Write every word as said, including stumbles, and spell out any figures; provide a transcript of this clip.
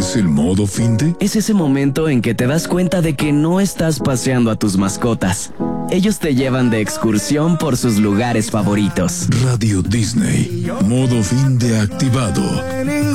es el modo finde? Es ese momento en que te das cuenta de que no estás paseando a tus mascotas. Ellos te llevan de excursión por sus lugares favoritos. Radio Disney. Modo finde activado.